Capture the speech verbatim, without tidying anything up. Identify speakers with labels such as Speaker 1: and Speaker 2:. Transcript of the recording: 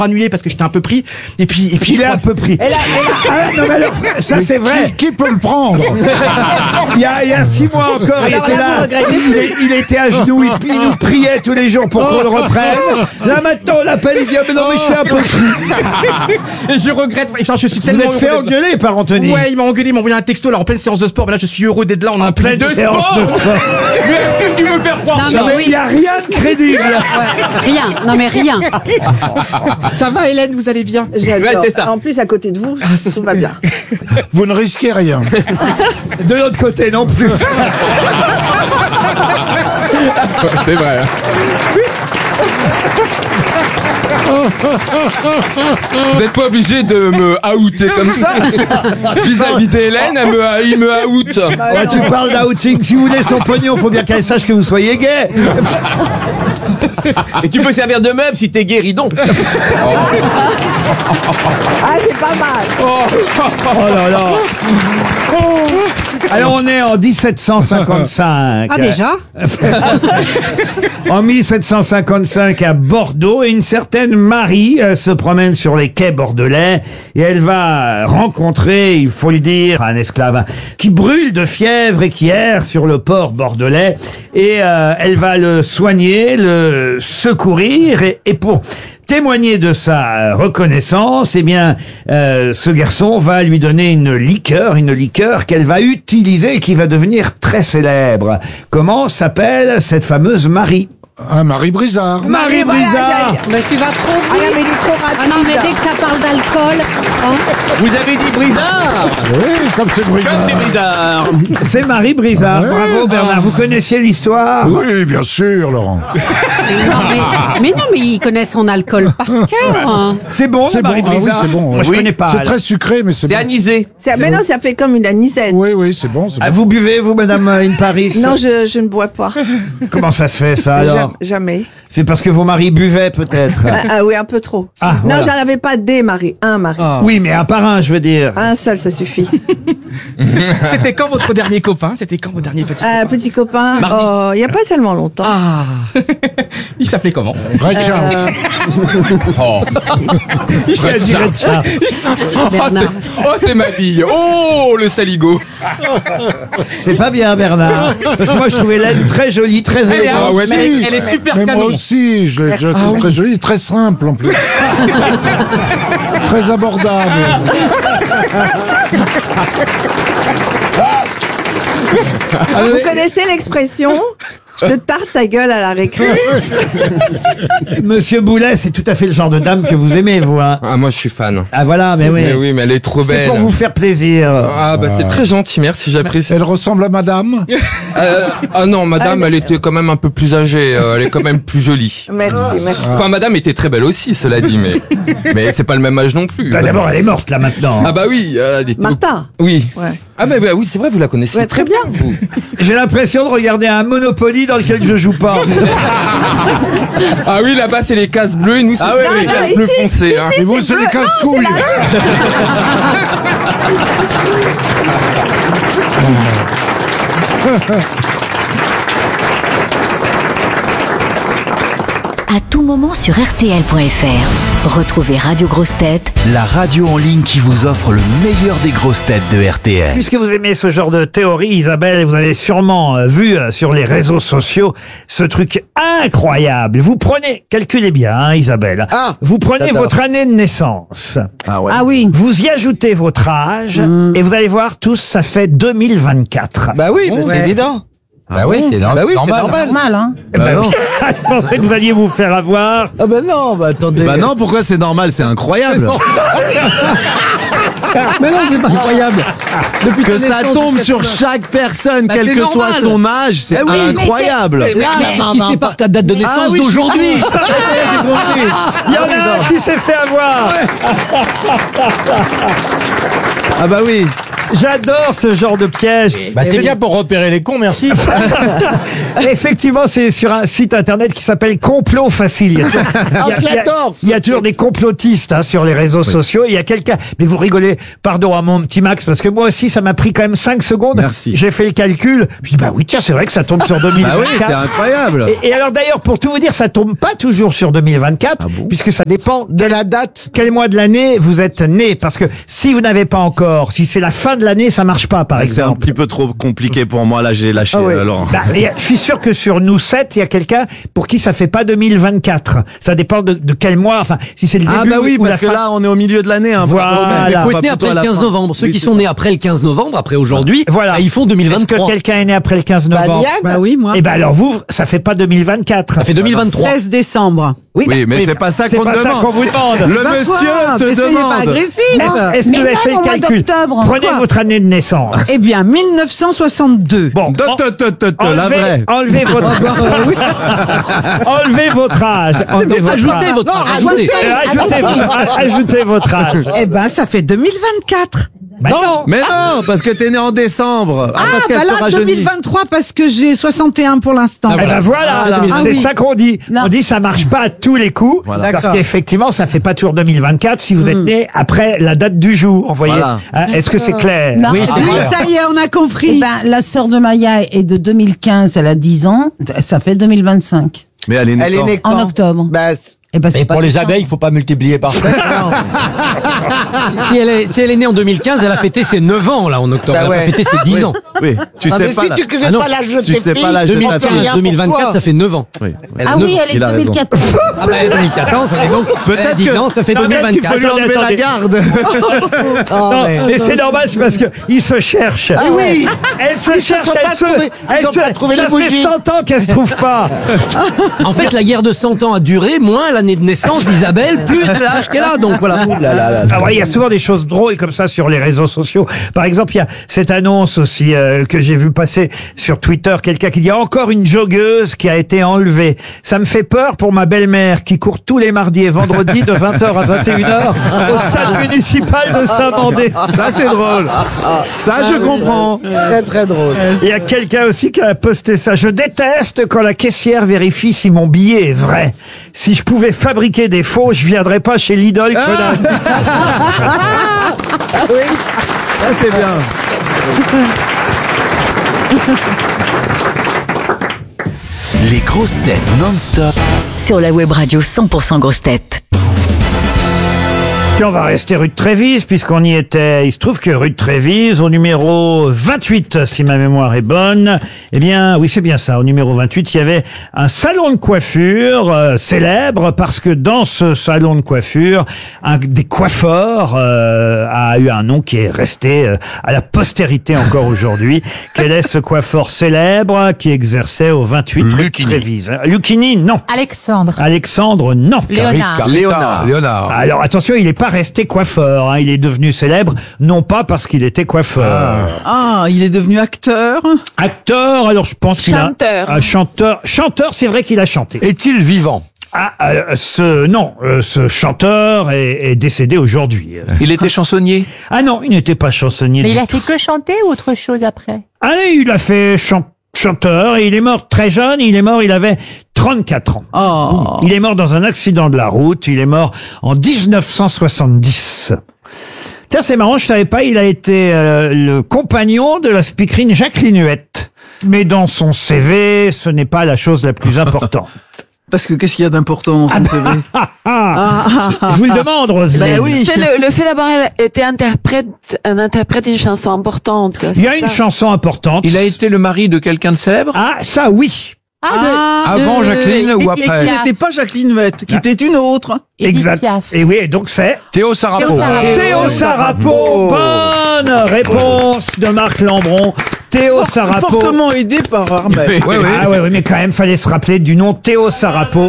Speaker 1: annulé parce que j'étais un peu pris. Et puis, et puis
Speaker 2: Il est un peu pris.
Speaker 3: Elle a, elle a-
Speaker 2: Ah, non, mais alors, ça
Speaker 4: Mais
Speaker 2: c'est vrai.
Speaker 4: Qui, qui peut le prendre?
Speaker 2: Il y a, il y a six mois encore, il
Speaker 3: Alors
Speaker 2: était
Speaker 3: là, vous
Speaker 2: là.
Speaker 3: regrettez
Speaker 2: Il, est- il était à genoux, il, il nous priait tous les jours pour qu'on le reprenne. Là maintenant, on l'appelle, il dit ah, mais non mais je suis un peu pris.
Speaker 1: et je regrette. Enfin, je suis
Speaker 2: Vous
Speaker 1: tellement
Speaker 2: êtes fait
Speaker 1: heureux d'être là.
Speaker 2: engueuler par Anthony.
Speaker 1: Ouais, il m'a engueulé, il m'a envoyé un texto là en pleine séance de sport. Mais là, je suis heureux d'être là. On a un
Speaker 2: Pleine
Speaker 1: de
Speaker 2: séance
Speaker 1: sport.
Speaker 2: de sport.
Speaker 1: Mais qu'est-ce que tu veux faire croire?
Speaker 5: Non,
Speaker 2: Non, mais
Speaker 5: oui.
Speaker 2: il n'y a rien de crédible.
Speaker 5: Rien, non mais rien.
Speaker 1: Ça va, Hélène, vous allez bien?
Speaker 3: J'adore.
Speaker 1: Ouais, c'est ça.
Speaker 3: En plus, à côté de vous, tout va bien.
Speaker 4: Vous ne risquez rien.
Speaker 2: De l'autre côté non plus.
Speaker 6: C'est vrai. hein. Vous n'êtes pas obligé de me outer comme ça. Vis-à-vis d'Hélène, elle me, il me out.
Speaker 2: Ouais, tu parles d'outing. Si vous voulez son pognon, faut bien qu'elle sache que vous soyez gay.
Speaker 7: Et tu peux servir de meuble si t'es guéridon.
Speaker 3: Ah, c'est pas mal.
Speaker 2: Oh là là. Alors on est en dix-sept cent cinquante-cinq.
Speaker 5: Ah déjà?
Speaker 2: En dix-sept cent cinquante-cinq à Bordeaux, et une certaine Marie euh, se promène sur les quais bordelais et elle va rencontrer, il faut le dire, un esclave hein, qui brûle de fièvre et qui erre sur le port bordelais, et euh, elle va le soigner, le secourir, et, et pour témoigner de sa reconnaissance, eh bien, euh, ce garçon va lui donner une liqueur, une liqueur qu'elle va utiliser et qui va devenir très célèbre. Comment s'appelle cette fameuse Marie?
Speaker 4: Un Marie Brizard.
Speaker 2: Marie
Speaker 3: voilà,
Speaker 2: Brizard.
Speaker 5: Mais tu vas trop
Speaker 3: Ah non,
Speaker 5: vite.
Speaker 3: mais il est trop rapide.
Speaker 5: Ah non mais dès que ça parle d'alcool, hein,
Speaker 7: Vous avez dit Brizard.
Speaker 4: Oui, comme c'est
Speaker 7: Comme
Speaker 4: Brizard.
Speaker 7: des Brizards.
Speaker 2: C'est Marie Brizard.
Speaker 4: Ouais.
Speaker 2: Bravo Bernard. Vous connaissiez l'histoire?
Speaker 4: Oui, bien sûr, Laurent.
Speaker 5: mais non mais, mais non mais il connaît son alcool par cœur. hein.
Speaker 2: C'est bon,
Speaker 4: C'est
Speaker 2: la Marie
Speaker 4: bon. Ah oui,
Speaker 2: Brizard?
Speaker 4: c'est bon.
Speaker 2: Moi, je
Speaker 4: Oui.
Speaker 2: connais pas.
Speaker 4: C'est
Speaker 2: alors.
Speaker 4: très sucré, mais c'est
Speaker 7: C'est
Speaker 4: bon.
Speaker 7: anisé.
Speaker 3: C'est- Mais non, ça fait comme une anisette.
Speaker 4: Oui, oui, c'est bon. c'est
Speaker 2: Ah,
Speaker 4: bon.
Speaker 2: vous buvez, vous, Madame In Paris?
Speaker 3: Non, je, je ne bois pas.
Speaker 2: Comment ça se fait, ça, alors?
Speaker 3: Jam- Jamais.
Speaker 2: C'est parce que vos maris buvaient, peut-être.
Speaker 3: Ah, ah oui, un peu trop.
Speaker 2: Ah,
Speaker 3: non,
Speaker 2: voilà.
Speaker 3: j'en avais pas des maris, un mari.
Speaker 2: Oui, mais un par un, je veux dire.
Speaker 3: Un seul, ça suffit.
Speaker 1: C'était quand votre dernier copain? C'était quand votre dernier petit?
Speaker 3: Un petit copain, oh, il n'y a pas tellement longtemps.
Speaker 1: Ah. Il s'appelait comment?
Speaker 4: Red Charles.
Speaker 6: Oh,
Speaker 2: Il a dit Red Charles.
Speaker 6: oh,
Speaker 5: Bernard.
Speaker 6: c'est, oh, c'est ma bille. Oh, le saligo.
Speaker 2: C'est pas bien, Bernard. Parce que moi, je trouvais Hélène très jolie, très
Speaker 1: Elle est,
Speaker 2: élégante.
Speaker 4: Ah ouais,
Speaker 1: mais
Speaker 4: si.
Speaker 1: elle est super
Speaker 4: Mais moi
Speaker 1: canon.
Speaker 4: aussi, je l'ai je la trouve très jolie, très simple en plus. Très abordable.
Speaker 3: Vous connaissez l'expression « je te tarte ta gueule à la récré »
Speaker 2: Monsieur Boulet, c'est tout à fait le genre de dame que vous aimez, vous, hein.
Speaker 6: Ah, moi, je suis fan.
Speaker 2: Ah, voilà, mais oui.
Speaker 6: Mais oui, mais elle est trop
Speaker 2: C'était
Speaker 6: belle.
Speaker 2: pour vous faire plaisir.
Speaker 6: Ah, bah, c'est très gentil, merci, j'apprécie.
Speaker 4: Elle ressemble à madame.
Speaker 6: Euh, ah non, madame, elle était quand même un peu plus âgée, euh, elle est quand même plus jolie.
Speaker 3: Merci, merci.
Speaker 6: Enfin, madame était très belle aussi, cela dit, mais, mais c'est pas le même âge non plus.
Speaker 2: Bah, d'abord, elle est morte, là, maintenant.
Speaker 6: Ah bah oui, euh, elle était...
Speaker 3: Martha.
Speaker 6: Oui.
Speaker 3: Ouais.
Speaker 6: Ah bah, bah oui, c'est vrai, vous la connaissez
Speaker 3: Ouais, très bien.
Speaker 6: vous.
Speaker 2: J'ai l'impression de regarder un Monopoly dans lequel je joue pas.
Speaker 6: Ah oui, là-bas, c'est les cases bleues, et nous, c'est
Speaker 7: Ah oui,
Speaker 6: les
Speaker 7: oui.
Speaker 6: cases
Speaker 3: ici,
Speaker 6: bleues foncées. Hein.
Speaker 4: Et vous, c'est les casse-couilles.
Speaker 8: À tout moment sur R T L point F R. Retrouvez Radio Grosses Têtes,
Speaker 9: La radio en ligne qui vous offre le meilleur des grosses têtes de R T L.
Speaker 2: Puisque vous aimez ce genre de théorie, Isabelle, vous avez sûrement euh, vu euh, sur les réseaux sociaux ce truc incroyable. Vous prenez, calculez bien, hein, Isabelle.
Speaker 10: Ah,
Speaker 2: vous prenez
Speaker 10: j'adore.
Speaker 2: votre année de naissance.
Speaker 10: Ah ouais.
Speaker 3: Ah oui.
Speaker 2: Vous y ajoutez votre âge et vous allez voir tous, ça fait deux mille vingt-quatre.
Speaker 10: Bah oui, mais c'est évident.
Speaker 6: Bah oui, c'est
Speaker 10: Bah oui, c'est normal.
Speaker 3: Normal, hein.
Speaker 2: Eh ben, je pensais que vous alliez vous faire avoir.
Speaker 10: Ah bah non, bah attendez.
Speaker 9: Bah non, pourquoi c'est normal? C'est incroyable.
Speaker 10: Mais non, c'est pas incroyable. Depuis
Speaker 9: Que ça tombe sur chaque personne,
Speaker 10: Bah,
Speaker 9: quel
Speaker 10: c'est
Speaker 9: que soit
Speaker 10: normal.
Speaker 9: son âge, c'est
Speaker 10: Bah oui, mais
Speaker 9: incroyable.
Speaker 10: Là, il sépare ta date de naissance
Speaker 9: Ah oui,
Speaker 10: d'aujourd'hui.
Speaker 9: j'ai compris.
Speaker 2: Il y en a un qui s'est fait avoir.
Speaker 9: Ah bah oui.
Speaker 2: J'adore ce genre de piège.
Speaker 10: Bah, c'est bien pour repérer les cons, merci.
Speaker 2: Effectivement, c'est sur un site internet qui s'appelle Complot Facile. Il y a, il y a- il y a- il y a toujours des complotistes hein, sur les réseaux sociaux. Il y a quelqu'un, mais vous rigolez, pardon à mon petit Max, parce que moi aussi, ça m'a pris quand même cinq secondes.
Speaker 4: Merci.
Speaker 2: J'ai fait le calcul. Je dis, bah oui, tiens, c'est vrai que ça tombe sur deux mille vingt-quatre.
Speaker 4: Ah oui, c'est incroyable.
Speaker 2: Et, et alors d'ailleurs, pour tout vous dire, ça tombe pas toujours sur deux mille vingt-quatre, puisque ça dépend
Speaker 10: De la date.
Speaker 2: quel mois de l'année vous êtes né. Parce que si vous n'avez pas encore, si c'est la fin de l'année, ça marche pas, par
Speaker 11: Ah, C'est un
Speaker 2: exemple.
Speaker 11: petit peu trop compliqué pour moi, là j'ai lâché
Speaker 10: Ah ouais.
Speaker 11: euh, Laurent.
Speaker 2: Bah, et je suis sûr que sur nous sept, il y a quelqu'un pour qui ça fait pas deux mille vingt-quatre. Ça dépend de, de quel mois, enfin, si c'est le début
Speaker 11: Ah bah oui,
Speaker 2: ou la
Speaker 11: parce que
Speaker 2: fin.
Speaker 11: là on est au milieu de l'année. Hein,
Speaker 2: Voilà.
Speaker 11: faut pas-
Speaker 2: Il
Speaker 11: faut
Speaker 10: faut
Speaker 11: pas
Speaker 10: être né
Speaker 11: plutôt
Speaker 10: après
Speaker 11: à
Speaker 10: le
Speaker 11: la
Speaker 10: quinze
Speaker 11: fin.
Speaker 10: novembre. Ceux
Speaker 11: Oui,
Speaker 10: qui
Speaker 11: c'est
Speaker 10: sont
Speaker 11: ça.
Speaker 10: nés après le quinze novembre, après aujourd'hui,
Speaker 2: Voilà.
Speaker 10: bah, ils font deux mille
Speaker 2: Est-ce
Speaker 10: vingt-trois.
Speaker 2: que quelqu'un est né après le quinze novembre?
Speaker 3: Bah, oui, moi.
Speaker 2: Eh ben alors vous, ça fait pas deux mille vingt-quatre.
Speaker 10: Ça fait deux mille vingt-trois.
Speaker 3: seize décembre.
Speaker 2: Oui,
Speaker 11: Oui, mais
Speaker 2: oui,
Speaker 11: c'est pas ça
Speaker 2: c'est
Speaker 11: qu'on
Speaker 2: pas
Speaker 11: te
Speaker 2: ça
Speaker 11: demande.
Speaker 2: qu'on vous demande.
Speaker 11: Le
Speaker 3: Bah
Speaker 11: monsieur
Speaker 3: quoi
Speaker 11: te
Speaker 3: Mais soyez pas
Speaker 11: demande.
Speaker 3: agressif.
Speaker 2: Est-ce est-ce que vous avez fait le calcul? Prenez
Speaker 3: Quoi
Speaker 2: votre année de naissance.
Speaker 3: Eh bien, mille neuf cent soixante-deux.
Speaker 2: Bon,
Speaker 11: Tot,
Speaker 2: en-
Speaker 11: tot, tot, tot, la
Speaker 2: enlevez,
Speaker 11: vraie.
Speaker 2: enlevez votre enlevez votre âge. Enlevez votre
Speaker 10: Ajoutez
Speaker 2: âge.
Speaker 10: votre
Speaker 3: Non,
Speaker 10: âge, ajoutez.
Speaker 2: Euh, Ajoutez, vo- ajoutez votre âge.
Speaker 3: Eh ben, ça fait deux mille vingt-quatre.
Speaker 2: Bah non.
Speaker 11: Mais non, parce que t'es né en décembre. Ah,
Speaker 3: Ah,
Speaker 11: parce qu'elle
Speaker 3: bah
Speaker 11: se
Speaker 3: là,
Speaker 11: rajeunit.
Speaker 3: deux mille vingt-trois, parce que j'ai soixante et un pour l'instant.
Speaker 10: Ah,
Speaker 2: Eh ben voilà,
Speaker 3: Ah,
Speaker 2: c'est
Speaker 3: oui.
Speaker 2: ça qu'on dit.
Speaker 3: Non.
Speaker 2: On dit ça marche pas à tous les coups,
Speaker 11: Voilà.
Speaker 2: parce
Speaker 3: D'accord.
Speaker 2: qu'effectivement ça fait pas toujours deux mille vingt-quatre si vous êtes né après la date du jour. Vous voyez,
Speaker 11: Voilà.
Speaker 2: Hein, est-ce que c'est clair?
Speaker 12: Non.
Speaker 10: Oui, c'est
Speaker 3: Oui,
Speaker 10: clair.
Speaker 3: ça y est, on a
Speaker 12: Eh
Speaker 3: compris.
Speaker 12: ben, la sœur de Maya est de deux mille quinze, elle a dix ans, ça fait deux mille vingt-cinq.
Speaker 11: Mais elle est née
Speaker 10: Elle est
Speaker 11: quand
Speaker 10: née
Speaker 12: En
Speaker 10: quand
Speaker 12: octobre.
Speaker 10: Bah,
Speaker 12: Eh ben, c'est
Speaker 10: et
Speaker 12: pas
Speaker 10: pour les
Speaker 12: différent.
Speaker 10: abeilles, il faut pas multiplier par sept. si, elle est, si elle est née en deux mille quinze, elle a fêté ses neuf ans, là, en octobre.
Speaker 5: Bah
Speaker 10: elle a
Speaker 5: ouais.
Speaker 10: pas fêté ses dix ans.
Speaker 11: Oui, tu
Speaker 10: Ah,
Speaker 11: sais
Speaker 10: mais
Speaker 11: pas.
Speaker 10: si
Speaker 11: la-
Speaker 10: tu connais
Speaker 11: Ah non,
Speaker 10: pas l'âge de
Speaker 11: tu
Speaker 10: tes
Speaker 11: sais
Speaker 10: filles,
Speaker 11: pas l'âge de ta
Speaker 10: deux mille quinze,
Speaker 11: fille.
Speaker 10: deux mille vingt-quatre, ça fait neuf ans.
Speaker 11: Oui.
Speaker 10: Elle a
Speaker 12: Ah
Speaker 10: neuf
Speaker 12: oui,
Speaker 10: ans.
Speaker 12: elle est
Speaker 11: Il a
Speaker 12: de
Speaker 11: raison.
Speaker 12: deux mille quatorze.
Speaker 10: Ah bah, deux mille quatorze, ça fait donc. elle a
Speaker 11: Peut-être
Speaker 10: dix ans, ça fait
Speaker 11: que, peut-être qu'il faut lui
Speaker 10: deux mille vingt-quatre.
Speaker 11: enlever la
Speaker 2: Attendez,
Speaker 11: garde.
Speaker 2: Non, et c'est normal, c'est parce que il se cherche.
Speaker 10: Ah oui.
Speaker 2: Elle se
Speaker 10: Ils se
Speaker 2: cherche,
Speaker 10: sont
Speaker 2: elle
Speaker 10: pas
Speaker 2: se,
Speaker 10: trouvés-
Speaker 2: elle
Speaker 10: ils ont
Speaker 2: se,
Speaker 10: pas trouvé
Speaker 2: ça
Speaker 10: les
Speaker 2: fait
Speaker 10: bougies.
Speaker 2: cent ans qu'elle se trouve pas.
Speaker 10: En fait, la guerre de cent ans a duré, moins l'année de naissance d'Isabelle, plus l'âge qu'elle a. Donc voilà.
Speaker 2: Ah ouais, il y a souvent des choses drôles comme ça sur les réseaux sociaux. Par exemple, il y a cette annonce aussi euh, que j'ai vu passer sur Twitter, quelqu'un qui dit encore une joggeuse qui a été enlevée. Ça me fait peur pour ma belle-mère qui court tous les mardis et vendredis de vingt heures à vingt et une heures au stade municipal de Saint-Mandé.
Speaker 11: Ça c'est drôle. Ça je comprends.
Speaker 10: Très très drôle.
Speaker 2: Il y a quelqu'un aussi qui a posté ça. Je déteste quand la caissière vérifie si mon billet est vrai. Si je pouvais fabriquer des faux, je viendrais pas chez l'idole connasse.
Speaker 11: Ça c'est bien.
Speaker 9: Les grosses têtes non-stop.
Speaker 8: Sur la web radio cent pour cent grosses têtes.
Speaker 2: Puis on va rester rue de Trévise, puisqu'on y était. Il se trouve que rue de Trévise, au numéro vingt-huit, si ma mémoire est bonne, eh bien, oui, c'est bien ça, au numéro vingt-huit, il y avait un salon de coiffure euh, célèbre, parce que dans ce salon de coiffure, un des coiffeurs euh, a eu un nom qui est resté euh, à la postérité encore aujourd'hui. Quel est ce coiffeur célèbre qui exerçait au vingt-huit rue de Trévise? Lucchini, non.
Speaker 5: Alexandre.
Speaker 2: Alexandre, non.
Speaker 5: Léonard.
Speaker 6: Léonard. Léonard.
Speaker 2: Alors attention, il n'est pas resté coiffeur, hein. Il est devenu célèbre, non pas parce qu'il était coiffeur.
Speaker 3: Ah, il est devenu acteur.
Speaker 2: Acteur, alors je pense qu'il a...
Speaker 5: Chanteur.
Speaker 2: Un chanteur. Chanteur, c'est vrai qu'il a chanté.
Speaker 10: Est-il vivant?
Speaker 2: Ah, euh, ce, non, euh, ce chanteur est, est décédé aujourd'hui.
Speaker 6: Il était chansonnier.
Speaker 2: Ah non, il n'était pas chansonnier.
Speaker 5: Mais
Speaker 2: du
Speaker 5: il a
Speaker 2: tout.
Speaker 5: fait que chanter ou autre chose après?
Speaker 2: Ah, il a fait chan- chanteur et il est mort très jeune, il est mort, il avait trente-quatre ans.
Speaker 3: Oh.
Speaker 2: Il est mort dans un accident de la route, il est mort en dix-neuf cent soixante-dix. Tiens, c'est marrant, je savais pas, il a été euh, le compagnon de la speakerine Jacqueline Huette. Mais dans son C V, ce n'est pas la chose la plus importante.
Speaker 3: Parce que qu'est-ce qu'il y a d'important dans son C V?
Speaker 2: Ah, ah, je vous le demande, Roselyne.
Speaker 3: Ben oui.
Speaker 13: C'est le, le fait d'avoir été interprète, un interprète d'une chanson importante.
Speaker 2: Il y a
Speaker 13: c'est
Speaker 2: une
Speaker 13: ça.
Speaker 2: chanson importante.
Speaker 6: Il a été le mari de quelqu'un de célèbre.
Speaker 2: Ah, ça oui.
Speaker 5: Ah, de,
Speaker 6: Avant
Speaker 5: de-
Speaker 6: Jacqueline ou
Speaker 5: Edith
Speaker 6: après?
Speaker 3: Qui
Speaker 5: Piaf.
Speaker 3: n'était pas Jacqueline Huette, qui était une autre.
Speaker 5: Edith
Speaker 2: Exact.
Speaker 5: Piaf.
Speaker 2: Et oui, et donc c'est
Speaker 6: Théo Sarapo.
Speaker 5: Théo Sarapo.
Speaker 2: Théo Sarapo. Bonne réponse de Marc Lambron. Théo Sarapo.
Speaker 3: Fortement aidé par Armel.
Speaker 6: Oui, oui.
Speaker 2: Ah ouais, oui, mais quand même, fallait se rappeler du nom Théo Sarapo.